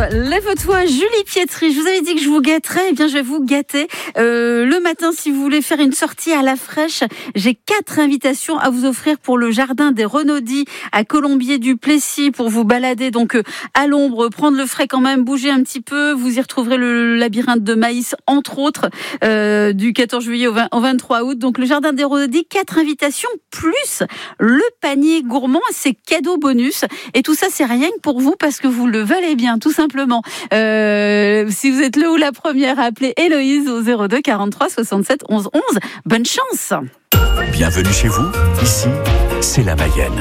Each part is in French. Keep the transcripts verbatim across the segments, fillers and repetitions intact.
Lève-toi, Julie Pietri. Je vous avais dit que je vous gâterais. Eh bien, je vais vous gâter. Euh, le matin, si vous voulez faire une sortie à la fraîche, j'ai quatre invitations à vous offrir pour le jardin des Renaudis à Colombier-du-Plessis pour vous balader donc euh, à l'ombre, prendre le frais quand même, bouger un petit peu. Vous y retrouverez le labyrinthe de maïs, entre autres, euh, du quatorze juillet au, vingt, au vingt-trois août. Donc, le jardin des Renaudis, quatre invitations plus le panier gourmand. C'est cadeau bonus. Et tout ça, c'est rien que pour vous parce que vous le valez bien, tout simplement. Euh, si vous êtes le ou la première à appeler Héloïse au zéro deux quarante-trois soixante-sept onze onze, bonne chance. Bienvenue chez vous, ici, c'est la Mayenne.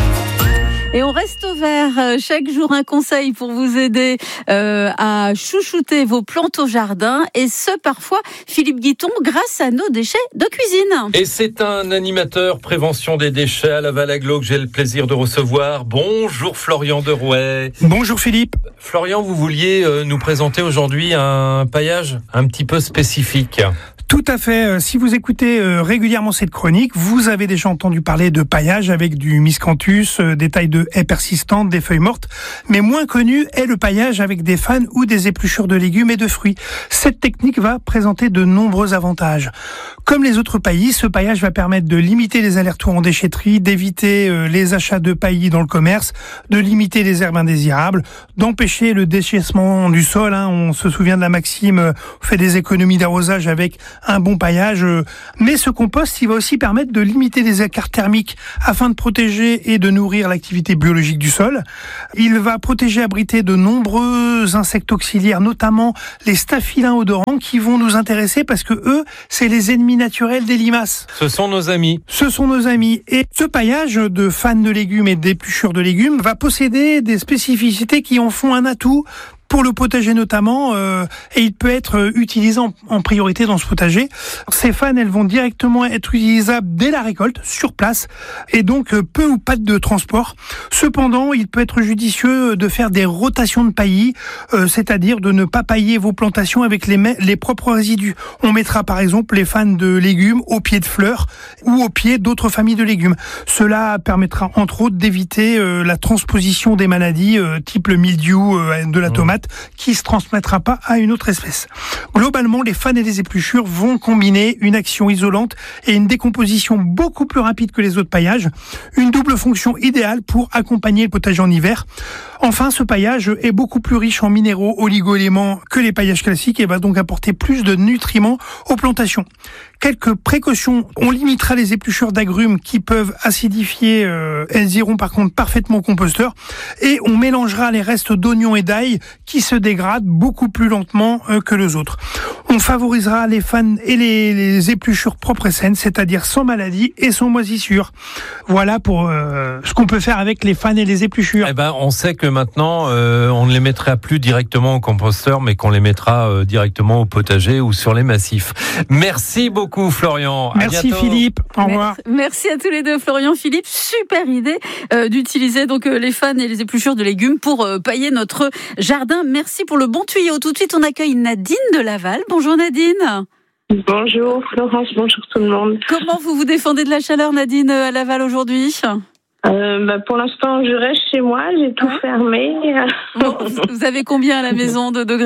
Et on reste au vert. Chaque jour, un conseil pour vous aider euh, à chouchouter vos plantes au jardin. Et ce, parfois, Philippe Guiton, grâce à nos déchets de cuisine. Et c'est un animateur prévention des déchets à Laval-Aglo que j'ai le plaisir de recevoir. Bonjour Florian Derouet. Bonjour Philippe. Florian, vous vouliez euh, nous présenter aujourd'hui un paillage un petit peu spécifique. Tout à fait. Si vous écoutez régulièrement cette chronique, vous avez déjà entendu parler de paillage avec du miscanthus, des tailles de haies persistantes, des feuilles mortes. Mais moins connu est le paillage avec des fanes ou des épluchures de légumes et de fruits. Cette technique va présenter de nombreux avantages. Comme les autres paillis, ce paillage va permettre de limiter les allers-retours en déchetterie, d'éviter les achats de paillis dans le commerce, de limiter les herbes indésirables, d'empêcher le déchèsement du sol. Hein. On se souvient de la maxime, on fait des économies d'arrosage avec un bon paillage, mais ce compost, il va aussi permettre de limiter les écarts thermiques afin de protéger et de nourrir l'activité biologique du sol. Il va protéger, abriter de nombreux insectes auxiliaires, notamment les staphylins odorants qui vont nous intéresser parce que eux, c'est les ennemis naturels des limaces. Ce sont nos amis. Ce sont nos amis. Et ce paillage de fans de légumes et d'épluchures de légumes va posséder des spécificités qui en font un atout pour le potager notamment, euh, et il peut être utilisé en, en priorité dans ce potager. Ces fans, elles vont directement être utilisables dès la récolte, sur place, et donc euh, peu ou pas de transport. Cependant, il peut être judicieux de faire des rotations de paillis, euh, c'est-à-dire de ne pas pailler vos plantations avec les, les propres résidus. On mettra par exemple les fans de légumes au pied de fleurs ou au pied d'autres familles de légumes. Cela permettra entre autres d'éviter euh, la transposition des maladies euh, type le mildiou euh, de la tomate, qui ne se transmettra pas à une autre espèce. Globalement, les fans et les épluchures vont combiner une action isolante et une décomposition beaucoup plus rapide que les autres paillages, une double fonction idéale pour accompagner le potager en hiver. Enfin, ce paillage est beaucoup plus riche en minéraux, oligo-éléments que les paillages classiques et va donc apporter plus de nutriments aux plantations. Quelques précautions, on limitera les épluchures d'agrumes qui peuvent acidifier, euh, elles iront par contre parfaitement au composteur, et on mélangera les restes d'oignons et d'ail qui se dégradent beaucoup plus lentement euh, que les autres. On favorisera les fans et les, les épluchures propres et saines, c'est-à-dire sans maladie et sans moisissure. Voilà pour euh, ce qu'on peut faire avec les fans et les épluchures. Eh ben, on sait que maintenant, euh, on ne les mettra plus directement au composteur, mais qu'on les mettra euh, directement au potager ou sur les massifs. Merci beaucoup, Florian. Merci Philippe. Au revoir. Merci à tous les deux, Florian, Philippe. Super idée euh, d'utiliser donc euh, les fans et les épluchures de légumes pour euh, pailler notre jardin. Merci pour le bon tuyau. Tout de suite, on accueille Nadine de Laval. Bonjour Nadine. Bonjour Florence, bonjour tout le monde. Comment vous vous défendez de la chaleur, Nadine, à Laval aujourd'hui ? euh, bah Pour l'instant, je reste chez moi, j'ai tout ouais. fermé. Bon, vous avez combien à la maison de degrés ?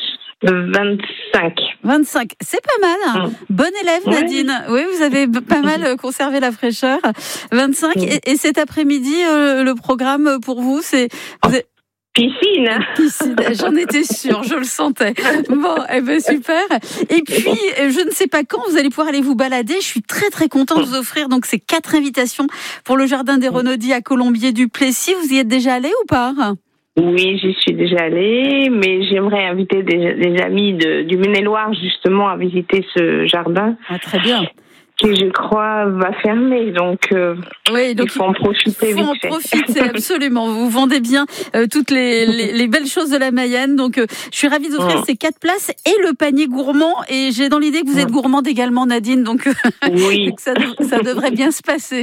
vingt-cinq. vingt-cinq, c'est pas mal. Hein. Mmh. Bonne élève, Nadine. Oui. oui, vous avez pas mal conservé la fraîcheur. vingt-cinq. Mmh. Et, et cet après-midi, euh, le programme pour vous, c'est... Vous êtes... Piscine. Piscine, j'en étais sûre, je le sentais. Bon, eh ben super. Et puis, je ne sais pas quand vous allez pouvoir aller vous balader. Je suis très très contente de vous offrir donc ces quatre invitations pour le jardin des Renaudis à Colombier-du-Plessis. Vous y êtes déjà allé ou pas ? Oui, j'y suis déjà allée, mais j'aimerais inviter des, des amis de, du Maine-et-Loire justement à visiter ce jardin. Ah, très bien. Qui, je crois, va fermer, donc, euh, oui, donc il faut en profiter. Il faut en profiter, absolument. Vous vendez bien euh, toutes les, les, les belles choses de la Mayenne, donc euh, je suis ravie d'offrir mmh. ces quatre places et le panier gourmand, et j'ai dans l'idée que vous êtes gourmande également, Nadine, donc euh, oui. ça, ça devrait bien se passer.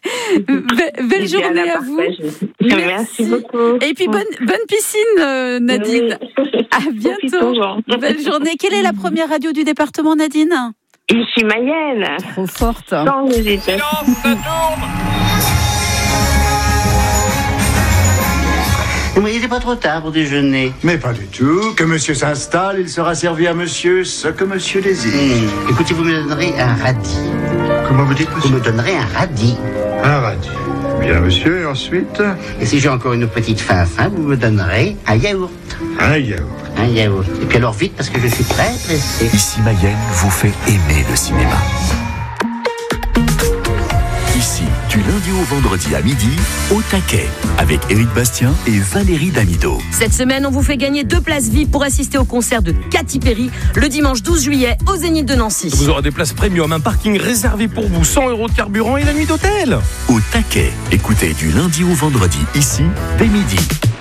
Be- belle et journée à, à vous. Merci. Merci beaucoup. Et puis bonne, bonne piscine, euh, Nadine. Oui. À bientôt. Belle journée. Quelle est la première radio du département, Nadine ? Ici Mayenne. Trop forte. Sans hésitation. Mais il n'est pas trop tard pour déjeuner. Mais pas du tout. Que monsieur s'installe, il sera servi à monsieur ce que monsieur désire. Mmh. Écoutez, vous me donnerez un radis. Comment vous dites, monsieur? Vous me donnerez un radis. Un radis. Bien, monsieur, et ensuite? Et si j'ai encore une petite faim, faim, vous me donnerez un yaourt. Un yaourt. Un yaourt. Et puis alors vite, parce que je suis très pressé. Ici Mayenne vous fait aimer le cinéma. Ici, du lundi au vendredi à midi, au taquet, avec Éric Bastien et Valérie Damido. Cette semaine, on vous fait gagner deux places V I P pour assister au concert de Katy Perry le dimanche douze juillet au Zénith de Nancy. Vous aurez des places premium, un parking réservé pour vous, cent euros de carburant et la nuit d'hôtel. Au taquet, écoutez du lundi au vendredi, ici, dès midi.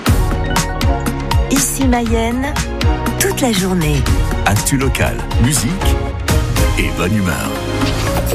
Ici Mayenne, toute la journée. Actu local, musique et bonne humeur.